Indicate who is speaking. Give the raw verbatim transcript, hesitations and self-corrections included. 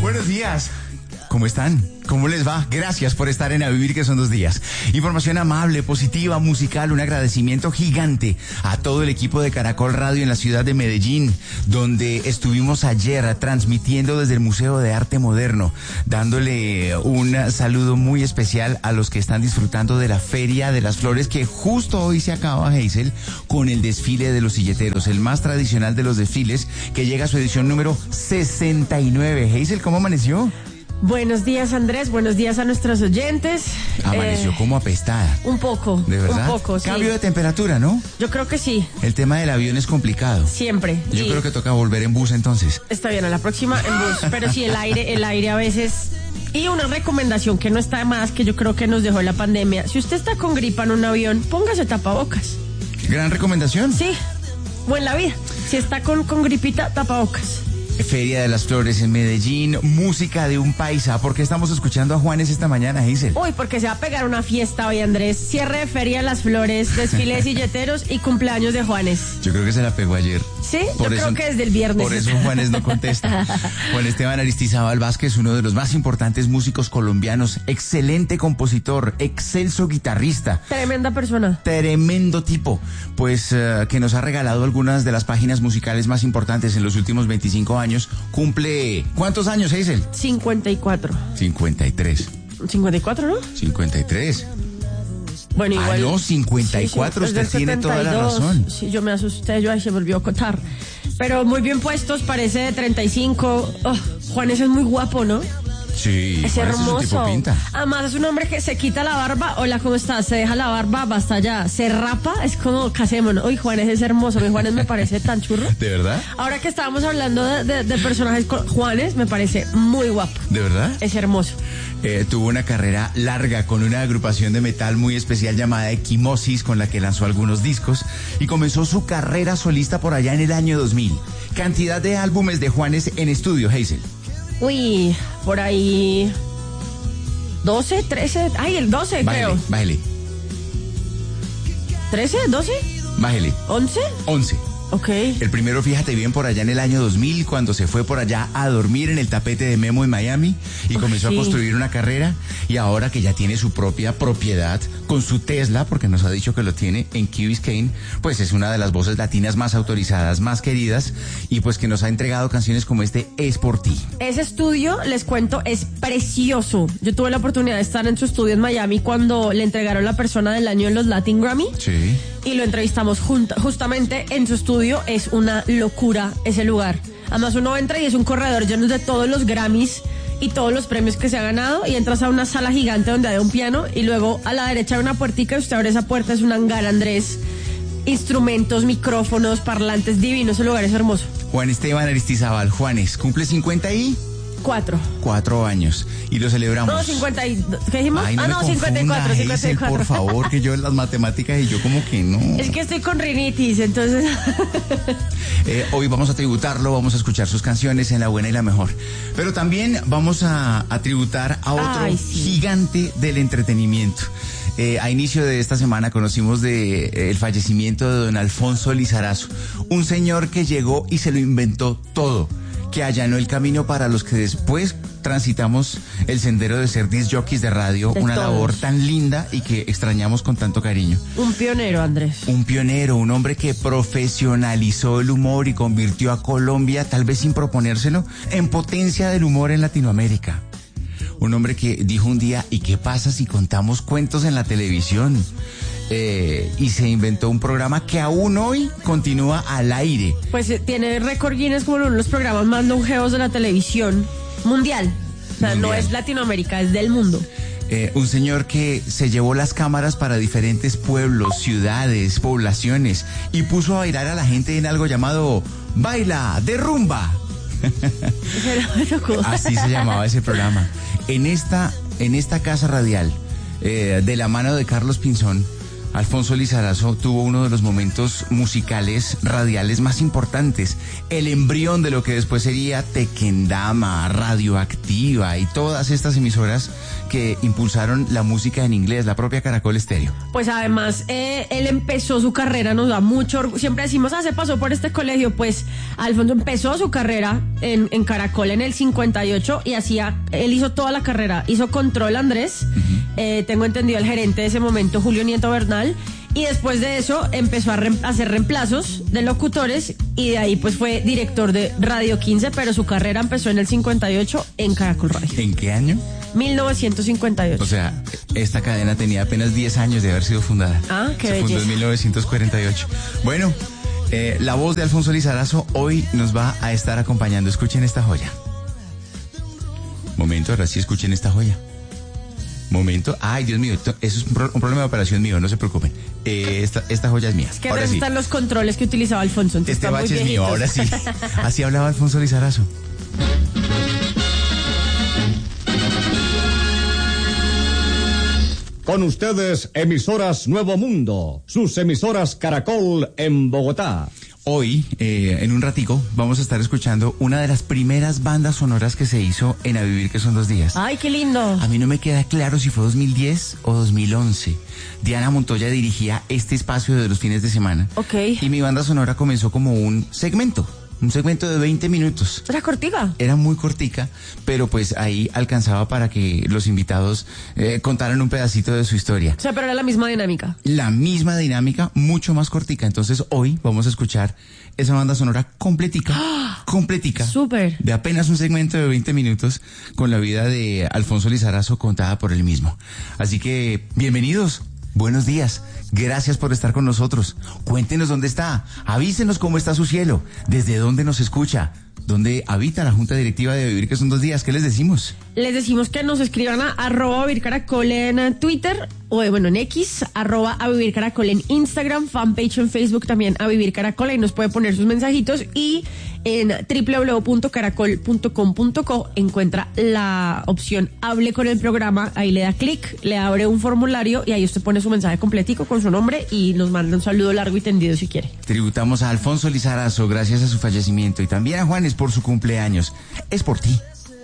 Speaker 1: Buenos días. ¿Cómo están? ¿Cómo les va? Gracias por estar en A Vivir, que son dos días. Información amable, positiva, musical, un agradecimiento gigante a todo el equipo de Caracol Radio en la ciudad de Medellín, donde estuvimos ayer transmitiendo desde el Museo de Arte Moderno, dándole un saludo muy especial a los que están disfrutando de la Feria de las Flores, que justo hoy se acaba, Hazel, con el desfile de los silleteros, el más tradicional de los desfiles, que llega a su edición número sesenta y nueve. Hazel, ¿cómo amaneció?
Speaker 2: Buenos días, Andrés. Buenos días a nuestros oyentes.
Speaker 1: Amaneció eh, como apestada.
Speaker 2: Un poco.
Speaker 1: ¿De verdad?
Speaker 2: Un poco, sí.
Speaker 1: Cambio de temperatura, ¿no?
Speaker 2: Yo creo que sí.
Speaker 1: El tema del avión es complicado.
Speaker 2: Siempre.
Speaker 1: Yo
Speaker 2: y
Speaker 1: creo que toca volver en bus entonces.
Speaker 2: Está bien, a la próxima en bus. Pero sí, el aire, el aire a veces... Y una recomendación que no está de más, que yo creo que nos dejó la pandemia. Si usted está con gripa en un avión, póngase tapabocas.
Speaker 1: Gran recomendación.
Speaker 2: Sí. O en la vida. Si está con, con gripita, tapabocas.
Speaker 1: Feria de las Flores en Medellín, música de un paisa. ¿Por qué estamos escuchando a Juanes esta mañana, Hazel?
Speaker 2: Uy, porque se va a pegar una fiesta hoy, Andrés. Cierre de Feria de las Flores, desfile de silleteros y cumpleaños de Juanes.
Speaker 1: Yo creo que se la pegó ayer.
Speaker 2: Sí, por yo eso, creo que desde el viernes.
Speaker 1: Por eso Juanes no contesta. Juan Esteban Aristizábal Vázquez, uno de los más importantes músicos colombianos, excelente compositor, excelso guitarrista.
Speaker 2: Tremenda persona.
Speaker 1: Tremendo tipo. Pues uh, que nos ha regalado algunas de las páginas musicales más importantes en los últimos veinticinco años. Cumple... ¿Cuántos años, Hazel?
Speaker 2: cincuenta y cuatro.
Speaker 1: cincuenta y tres.
Speaker 2: cincuenta y cuatro, ¿no?
Speaker 1: cincuenta y tres.
Speaker 2: Bueno, igual.
Speaker 1: Ah, no, cincuenta y cuatro, sí, sí, usted tiene toda la razón.
Speaker 2: Sí, yo me asusté, yo ahí se volvió a acotar. Pero muy bien puestos, parece de treinta y cinco. Oh, Juanes es muy guapo, ¿no?
Speaker 1: Sí,
Speaker 2: es hermoso.
Speaker 1: Es un tipo pinta.
Speaker 2: Además es un hombre que se quita la barba. Hola, ¿cómo estás? Se deja la barba, basta ya. Se rapa, es como casémonos. Uy, Juanes es hermoso. Mi Juanes me parece tan churro.
Speaker 1: ¿De verdad?
Speaker 2: Ahora que estábamos hablando de, de, de personajes, Juanes me parece muy guapo.
Speaker 1: ¿De verdad?
Speaker 2: Es hermoso.
Speaker 1: Eh, tuvo una carrera larga con una agrupación de metal muy especial llamada Equimosis, con la que lanzó algunos discos, y comenzó su carrera solista por allá en el año dos mil. Cantidad de álbumes de Juanes en estudio, Hazel.
Speaker 2: Uy, por ahí doce, trece, ay, el doce
Speaker 1: bájale,
Speaker 2: creo.
Speaker 1: Bájale.
Speaker 2: ¿trece, doce?
Speaker 1: Bájale.
Speaker 2: ¿once?
Speaker 1: once.
Speaker 2: Ok.
Speaker 1: El primero, fíjate bien, por allá en el año dos mil, cuando se fue por allá a dormir en el tapete de Memo en Miami y
Speaker 2: Uf,
Speaker 1: comenzó
Speaker 2: sí.
Speaker 1: a construir una carrera, y ahora que ya tiene su propia propiedad con su Tesla, porque nos ha dicho que lo tiene en Key Biscayne, pues es una de las voces latinas más autorizadas, más queridas, y pues que nos ha entregado canciones como este Es por ti.
Speaker 2: Ese estudio, les cuento, es precioso. Yo tuve la oportunidad de estar en su estudio en Miami cuando le entregaron la persona del año en los Latin Grammy.
Speaker 1: Sí.
Speaker 2: Y lo entrevistamos junta, justamente en su estudio. Es una locura ese lugar. Además uno entra y es un corredor lleno de todos los Grammys y todos los premios que se ha ganado, y entras a una sala gigante donde hay un piano, y luego a la derecha hay una puertica y usted abre esa puerta, es un hangar, Andrés. Instrumentos, micrófonos, parlantes, divinos. Ese lugar es hermoso.
Speaker 1: Juan Esteban Aristizábal, Juanes, cumple cincuenta y...
Speaker 2: Cuatro.
Speaker 1: Cuatro años. Y lo celebramos.
Speaker 2: No, cincuenta y... ¿Qué dijimos?
Speaker 1: Ay, no
Speaker 2: ah,
Speaker 1: me
Speaker 2: no,
Speaker 1: confunda,
Speaker 2: cincuenta y cuatro, cincuenta y cuatro.
Speaker 1: Hazel, por favor, que yo en las matemáticas y yo como que no.
Speaker 2: Es que estoy con rinitis, entonces...
Speaker 1: eh, hoy vamos a tributarlo, vamos a escuchar sus canciones en la buena y la mejor. Pero también vamos a, a tributar a otro
Speaker 2: Ay, sí.
Speaker 1: gigante del entretenimiento. Eh, a inicio de esta semana conocimos de, eh, el fallecimiento de don Alfonso Lizarazo, un señor que llegó y se lo inventó todo, que allanó el camino para los que después transitamos el sendero de ser disc jockeys de radio,
Speaker 2: de
Speaker 1: una
Speaker 2: todos.
Speaker 1: labor tan linda y que extrañamos con tanto cariño.
Speaker 2: Un pionero, Andrés.
Speaker 1: Un pionero, un hombre que profesionalizó el humor y convirtió a Colombia, tal vez sin proponérselo, en potencia del humor en Latinoamérica. Un hombre que dijo un día, ¿y qué pasa si contamos cuentos en la televisión? Eh, y se inventó un programa que aún hoy continúa al aire.
Speaker 2: Pues eh, tiene récord Guinness como uno de los programas más longevos de la televisión mundial. O sea,
Speaker 1: Mundial.
Speaker 2: no es Latinoamérica, es del mundo.
Speaker 1: Eh, un señor que se llevó las cámaras para diferentes pueblos, ciudades, poblaciones, y puso a bailar a la gente en algo llamado Baila de Rumba. Así se llamaba ese programa. En esta, en esta casa radial, eh, de la mano de Carlos Pinzón, Alfonso Lizarazo tuvo uno de los momentos musicales radiales más importantes, el embrión de lo que después sería Tequendama, Radioactiva y todas estas emisoras que impulsaron la música en inglés, la propia Caracol Estéreo.
Speaker 2: Pues además, eh, él empezó su carrera, nos da mucho orgullo. Siempre decimos, ah, se pasó por este colegio. Pues Alfonso empezó su carrera en, en Caracol en el cincuenta y ocho y hacía, él hizo toda la carrera, hizo Control Andrés, uh-huh. eh, tengo entendido el gerente de ese momento, Julio Nieto Bernal, y después de eso empezó a, re- a hacer reemplazos de locutores y de ahí pues fue director de Radio quince, pero su carrera empezó en el cincuenta y ocho en Caracol Radio.
Speaker 1: ¿En qué año?
Speaker 2: mil novecientos cincuenta y ocho.
Speaker 1: O sea, esta cadena tenía apenas diez años de haber sido fundada.
Speaker 2: Ah, qué
Speaker 1: Se
Speaker 2: belleza.
Speaker 1: fundó en mil novecientos cuarenta y ocho. Bueno, eh, la voz de Alfonso Lizarazo hoy nos va a estar acompañando. Escuchen esta joya. Momento, ahora sí escuchen esta joya. Momento. Ay, Dios mío, esto, eso es un, pro, un problema de operación mío, no se preocupen. Eh, esta, esta joya es mía.
Speaker 2: Es que
Speaker 1: ahora
Speaker 2: sí.
Speaker 1: Están
Speaker 2: los controles que utilizaba Alfonso.
Speaker 1: Este bache es mío, ahora sí. Así hablaba Alfonso Lizarazo.
Speaker 3: Con ustedes, emisoras Nuevo Mundo, sus emisoras Caracol en Bogotá.
Speaker 1: Hoy, eh, en un ratico, vamos a estar escuchando una de las primeras bandas sonoras que se hizo en A Vivir que son dos días.
Speaker 2: ¡Ay, qué lindo!
Speaker 1: A mí no me queda claro si fue dos mil diez o dos mil once. Diana Montoya dirigía este espacio de los fines de semana.
Speaker 2: Ok.
Speaker 1: Y mi banda sonora comenzó como un segmento. Un segmento de veinte minutos.
Speaker 2: ¿Era cortica?
Speaker 1: Era muy cortica, pero pues ahí alcanzaba para que los invitados eh, contaran un pedacito de su historia.
Speaker 2: O sea, pero era la misma dinámica.
Speaker 1: La misma dinámica, mucho más cortica. Entonces hoy vamos a escuchar esa banda sonora completica, ¡Ah! completica.
Speaker 2: Súper.
Speaker 1: De apenas un segmento de veinte minutos con la vida de Alfonso Lizarazo contada por él mismo. Así que, bienvenidos. Buenos días, gracias por estar con nosotros. Cuéntenos dónde está, avísenos cómo está su cielo, desde dónde nos escucha, dónde habita la Junta Directiva de Vivir que son dos días. ¿Qué les decimos?
Speaker 2: Les decimos que nos escriban a arroba Vivir Caracol en Twitter, o bueno, en X, arroba a Vivir Caracol en Instagram, fanpage en Facebook también a Vivir Caracol, ahí nos puede poner sus mensajitos y en doble u doble u doble u punto caracol punto com punto co encuentra la opción Hable con el programa, ahí le da clic, le abre un formulario y ahí usted pone su mensaje completico con su nombre y nos manda un saludo largo y tendido si quiere.
Speaker 1: Tributamos a Alfonso Lizarazo gracias a su fallecimiento y también a Juanes por su cumpleaños. Es por ti.